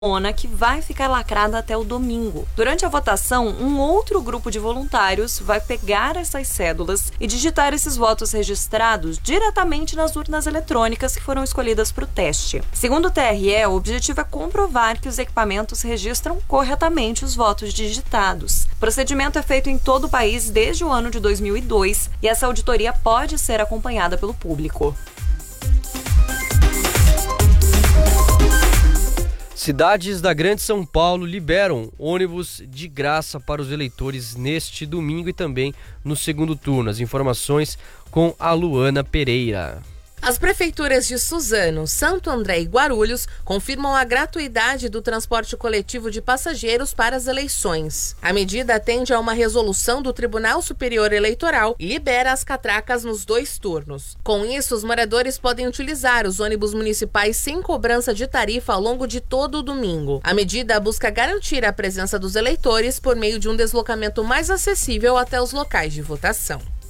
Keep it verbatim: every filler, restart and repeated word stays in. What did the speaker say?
que vai ficar lacrada até o domingo. Durante a votação, um outro grupo de voluntários vai pegar essas cédulas e digitar esses votos registrados diretamente nas urnas eletrônicas que foram escolhidas para o teste. Segundo o T R E, o objetivo é comprovar que os equipamentos registram corretamente os votos digitados. O procedimento é feito em todo o país desde o ano de dois mil e dois e essa auditoria pode ser acompanhada pelo público. Cidades da Grande São Paulo liberam ônibus de graça para os eleitores neste domingo e também no segundo turno. As informações com a Luana Pereira. As prefeituras de Suzano, Santo André e Guarulhos confirmam a gratuidade do transporte coletivo de passageiros para as eleições. A medida atende a uma resolução do Tribunal Superior Eleitoral e libera as catracas nos dois turnos. Com isso, os moradores podem utilizar os ônibus municipais sem cobrança de tarifa ao longo de todo o domingo. A medida busca garantir a presença dos eleitores por meio de um deslocamento mais acessível até os locais de votação.